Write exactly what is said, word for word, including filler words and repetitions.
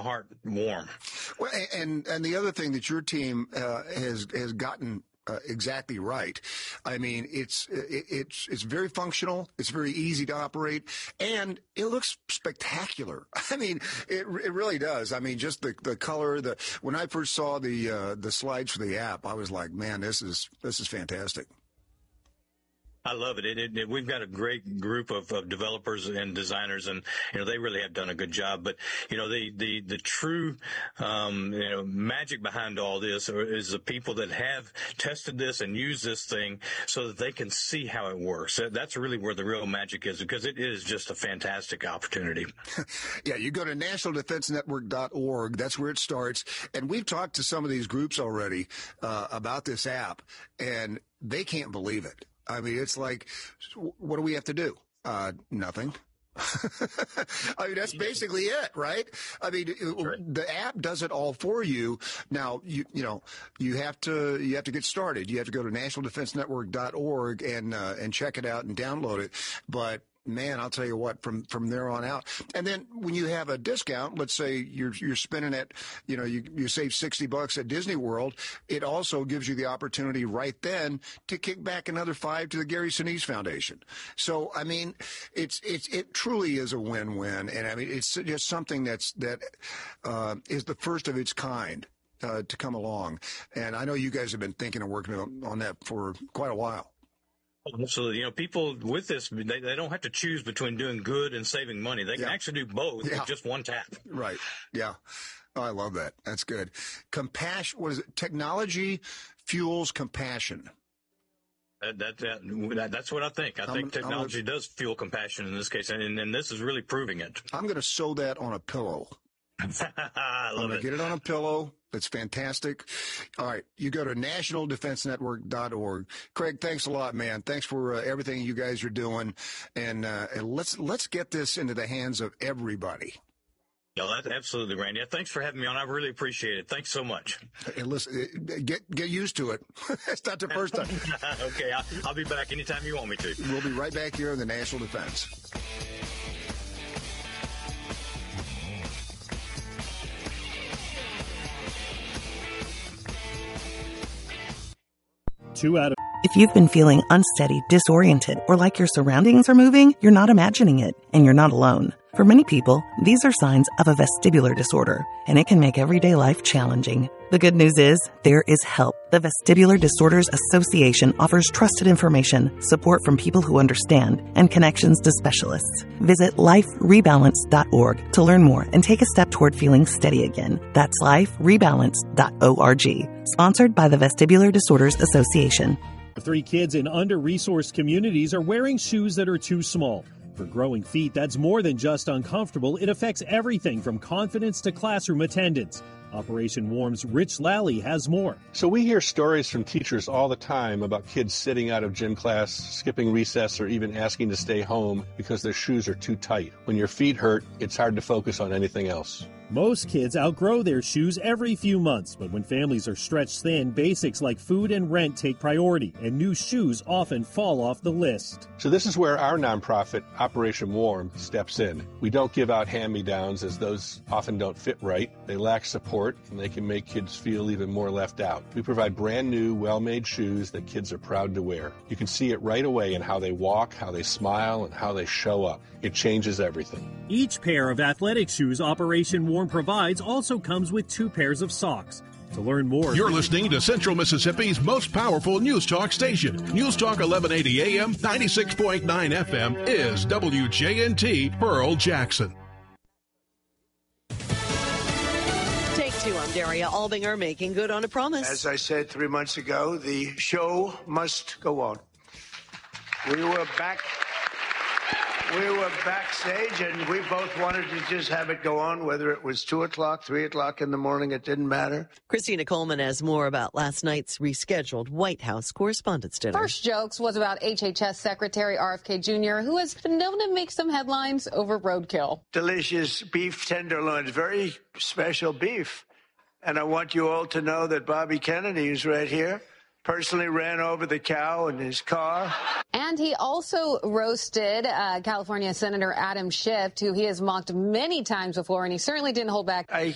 heart warm. Well, and and the other thing that your team uh, has has gotten Uh, exactly right. I mean, it's it, it's it's very functional. It's very easy to operate, and it looks spectacular. I mean, it it really does. I mean, just the, the color. The when I first saw the uh, the slides for the app, I was like, man, this is this is fantastic. I love it. It, it, it. We've got a great group of, of developers and designers, and you know they really have done a good job. But you know the the the true um, you know magic behind all this is the people that have tested this and used this thing so that they can see how it works. That's really where the real magic is, because it is just a fantastic opportunity. Yeah, you go to national defense network dot org. That's where it starts. And we've talked to some of these groups already uh, about this app, and they can't believe it. I mean, it's like, what do we have to do? Uh, nothing. I mean, that's basically it, right? I mean, right. The app does it all for you. Now, you you know, you have to you have to get started. You have to go to national defense network dot org and uh, and check it out and download it. But man, I'll tell you what, from, from there on out. And then when you have a discount, let's say you're, you're spending it, you know, you, you save sixty bucks at Disney World. It also gives you the opportunity right then to kick back another five to the Gary Sinise Foundation. So, I mean, it's, it's, it truly is a win-win. And I mean, it's just something that's, that, uh, is the first of its kind, uh, to come along. And I know you guys have been thinking and working on that for quite a while. Absolutely. You know, people with this, they, they don't have to choose between doing good and saving money. They can yeah. actually do both yeah. with just one tap. Right. Yeah. Oh, I love that. That's good. Compassion. What is it? Technology fuels compassion. That, that, that, that's what I think. I I'm, think technology gonna, does fuel compassion in this case, and, and this is really proving it. I'm going to sew that on a pillow. I love I'm gonna it. Get it on a pillow. It's fantastic. All right. You go to national defense network dot org. Craig, thanks a lot, man. Thanks for uh, everything you guys are doing. And, uh, and let's, let's get this into the hands of everybody. Yeah, that's absolutely, Randy. Thanks for having me on. I really appreciate it. Thanks so much. And listen, get, get used to it. It's not the first time. Okay. I'll, I'll be back anytime you want me to. We'll be right back here in the National Defense. Two out of If you've been feeling unsteady, disoriented, or like your surroundings are moving, you're not imagining it, and you're not alone. For many people, these are signs of a vestibular disorder, and it can make everyday life challenging. The good news is, there is help. The Vestibular Disorders Association offers trusted information, support from people who understand, and connections to specialists. Visit life rebalance dot org to learn more and take a step toward feeling steady again. That's life rebalance dot org. Sponsored by the Vestibular Disorders Association. Three kids in under-resourced communities are wearing shoes that are too small. For growing feet, that's more than just uncomfortable. It affects everything from confidence to classroom attendance. Operation Warm's Rich Lally has more. So we hear stories from teachers all the time about kids sitting out of gym class, skipping recess, or even asking to stay home because their shoes are too tight. When your feet hurt, it's hard to focus on anything else. Most kids outgrow their shoes every few months, but when families are stretched thin, basics like food and rent take priority, and new shoes often fall off the list. So this is where our nonprofit, Operation Warm, steps in. We don't give out hand-me-downs, as those often don't fit right. They lack support, and they can make kids feel even more left out. We provide brand new, well-made shoes that kids are proud to wear. You can see it right away in how they walk, how they smile, and how they show up. It changes everything. Each pair of athletic shoes Operation Warm provides also comes with two pairs of socks. To learn more, you're listening to Central Mississippi's most powerful news talk station. News Talk eleven eighty A M, ninety-six point nine F M is W J N T Pearl Jackson. Take two, I'm Daria Albinger, making good on a promise. As I said three months ago, the show must go on. We were back... We were backstage, and we both wanted to just have it go on, whether it was two o'clock, three o'clock in the morning, it didn't matter. Christina Coleman has more about last night's rescheduled White House Correspondents' Dinner. First Jokes was about H H S Secretary R F K Junior, who has been known to make some headlines over roadkill. Delicious beef tenderloins, very special beef. And I want you all to know that Bobby Kennedy is right here. Personally ran over the cow in his car. And he also roasted uh, California Senator Adam Schiff, who he has mocked many times before, and he certainly didn't hold back. I